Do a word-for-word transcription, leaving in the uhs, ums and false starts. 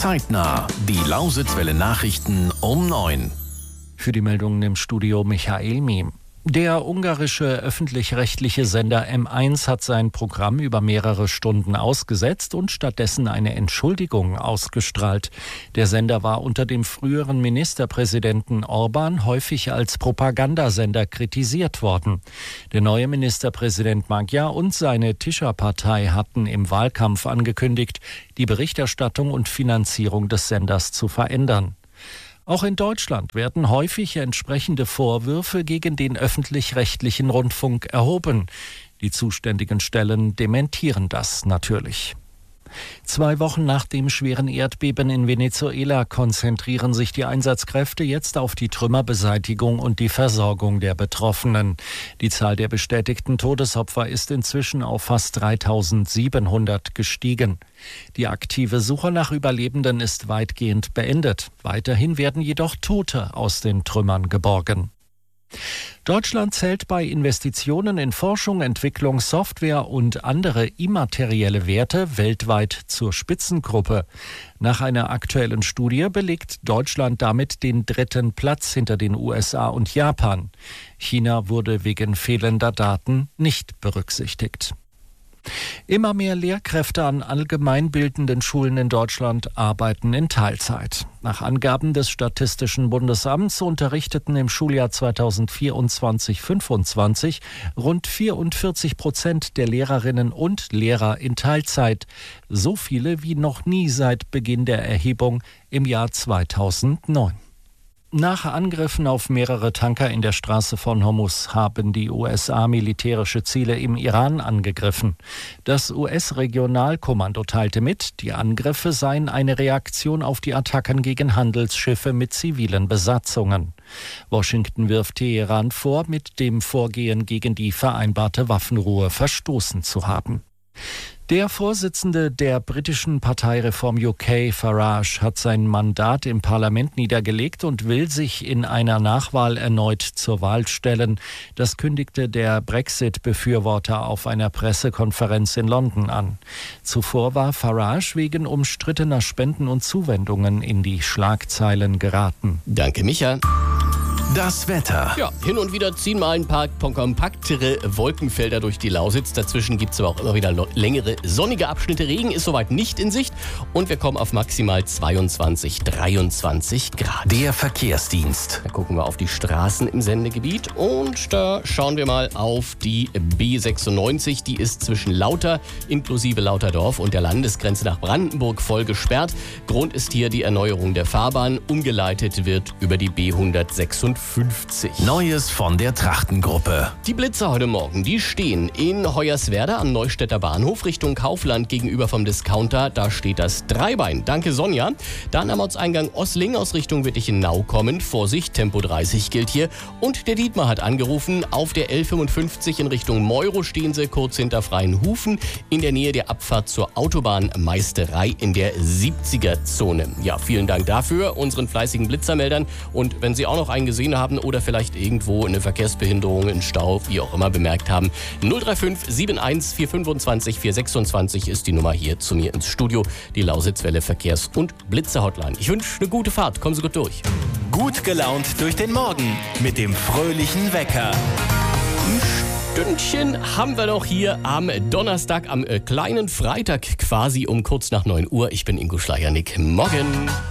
Zeitnah. Die Lausitzwelle Nachrichten um neun. Für die Meldungen im Studio Michael Miem. Der ungarische öffentlich-rechtliche Sender M eins hat sein Programm über mehrere Stunden ausgesetzt und stattdessen eine Entschuldigung ausgestrahlt. Der Sender war unter dem früheren Ministerpräsidenten Orbán häufig als Propagandasender kritisiert worden. Der neue Ministerpräsident Magyar und seine Tisza-Partei hatten im Wahlkampf angekündigt, die Berichterstattung und Finanzierung des Senders zu verändern. Auch in Deutschland werden häufig entsprechende Vorwürfe gegen den öffentlich-rechtlichen Rundfunk erhoben. Die zuständigen Stellen dementieren das natürlich. Zwei Wochen nach dem schweren Erdbeben in Venezuela konzentrieren sich die Einsatzkräfte jetzt auf die Trümmerbeseitigung und die Versorgung der Betroffenen. Die Zahl der bestätigten Todesopfer ist inzwischen auf fast dreitausendsiebenhundert gestiegen. Die aktive Suche nach Überlebenden ist weitgehend beendet. Weiterhin werden jedoch Tote aus den Trümmern geborgen. Deutschland zählt bei Investitionen in Forschung, Entwicklung, Software und andere immaterielle Werte weltweit zur Spitzengruppe. Nach einer aktuellen Studie belegt Deutschland damit den dritten Platz hinter den U S A und Japan. China wurde wegen fehlender Daten nicht berücksichtigt. Immer mehr Lehrkräfte an allgemeinbildenden Schulen in Deutschland arbeiten in Teilzeit. Nach Angaben des Statistischen Bundesamts unterrichteten im Schuljahr zweitausendvierundzwanzig fünfundzwanzig rund vierundvierzig Prozent der Lehrerinnen und Lehrer in Teilzeit. So viele wie noch nie seit Beginn der Erhebung im Jahr zweitausendneun. Nach Angriffen auf mehrere Tanker in der Straße von Hormuz haben die U S A militärische Ziele im Iran angegriffen. Das U S-Regionalkommando teilte mit, die Angriffe seien eine Reaktion auf die Attacken gegen Handelsschiffe mit zivilen Besatzungen. Washington wirft Teheran vor, mit dem Vorgehen gegen die vereinbarte Waffenruhe verstoßen zu haben. Der Vorsitzende der britischen Partei Reform U K, Farage, hat sein Mandat im Parlament niedergelegt und will sich in einer Nachwahl erneut zur Wahl stellen. Das kündigte der Brexit-Befürworter auf einer Pressekonferenz in London an. Zuvor war Farage wegen umstrittener Spenden und Zuwendungen in die Schlagzeilen geraten. Danke, Micha. Das Wetter. Ja, hin und wieder ziehen mal ein paar kompaktere Wolkenfelder durch die Lausitz. Dazwischen gibt es aber auch immer wieder längere sonnige Abschnitte. Regen ist soweit nicht in Sicht und wir kommen auf maximal zweiundzwanzig, dreiundzwanzig Grad. Der Verkehrsdienst. Da gucken wir auf die Straßen im Sendegebiet und da schauen wir mal auf die B sechsundneunzig. Die ist zwischen Lauter inklusive Lauterdorf und der Landesgrenze nach Brandenburg voll gesperrt. Grund ist hier die Erneuerung der Fahrbahn. Umgeleitet wird über die B hundertsechsundfünfzig. Neues von der Trachtengruppe. Die Blitzer heute Morgen, die stehen in Hoyerswerda am Neustädter Bahnhof Richtung Kaufland gegenüber vom Discounter. Da steht das Dreibein. Danke, Sonja. Dann am Ortseingang Ossling aus Richtung Wittichenau kommend. Vorsicht, Tempo dreißig gilt hier. Und der Dietmar hat angerufen. Auf der L fünfundfünfzig in Richtung Meuro stehen sie kurz hinter Freienhufen in der Nähe der Abfahrt zur Autobahnmeisterei in der siebziger-Zone. Ja, vielen Dank dafür, unseren fleißigen Blitzermeldern. Und wenn Sie auch noch einen gesehen haben oder vielleicht irgendwo eine Verkehrsbehinderung, einen Stau, wie auch immer bemerkt haben. null drei fünf sieben eins vier fünfundzwanzig vier sechsundzwanzig ist die Nummer hier zu mir ins Studio. Die Lausitzwelle Verkehrs- und Blitzer-Hotline. Ich wünsche eine gute Fahrt. Kommen Sie gut durch. Gut gelaunt durch den Morgen mit dem fröhlichen Wecker. Ein Stündchen haben wir noch hier am Donnerstag, am äh, kleinen Freitag quasi um kurz nach neun Uhr. Ich bin Ingo Schleiernick. Morgen.